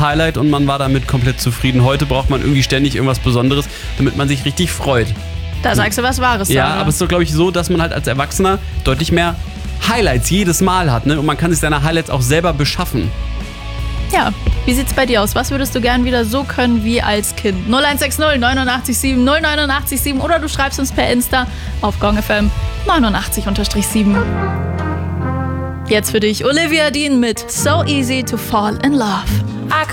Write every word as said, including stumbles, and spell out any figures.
Highlight und man war damit komplett zufrieden. Heute braucht man irgendwie ständig irgendwas Besonderes, damit man sich richtig freut. Da sagst du was Wahres. Ja, Sarah. aber es ist doch, glaube ich, so, dass man halt als Erwachsener deutlich mehr Highlights jedes Mal hat, ne? Und man kann sich seine Highlights auch selber beschaffen. Ja, wie sieht's bei dir aus? Was würdest du gern wieder so können wie als Kind? null eins sechs null neun acht sieben null neun acht sieben oder du schreibst uns per Insta auf Gong F M neunundachtzig sieben. Jetzt für dich Olivia Dean mit So Easy to Fall in Love.